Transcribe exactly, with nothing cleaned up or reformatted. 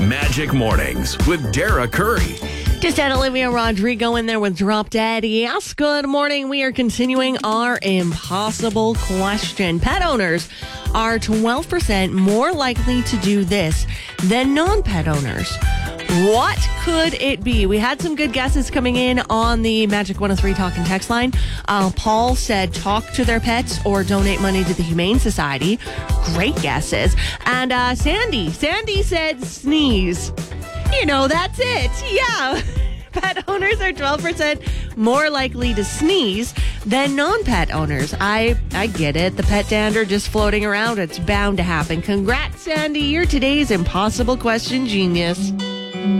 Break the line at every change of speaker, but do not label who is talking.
Magic Mornings with Dara Curry.
Just had Olivia Rodrigo in there with Drop Dead. Yes, good morning. We are continuing our impossible question. Pet owners are twelve percent more likely to do this than non-pet owners. What could it be? We had some good guesses coming in on the Magic one oh three Talking text line. Uh, Paul said talk to their pets or donate money to the Humane Society. Great guesses. And uh, Sandy, Sandy said sneeze. You know, that's it. Yeah. Pet owners are twelve percent more likely to sneeze than non-pet owners. I, I get it. The pet dander just floating around. It's bound to happen. Congrats, Sandy. You're today's impossible question genius.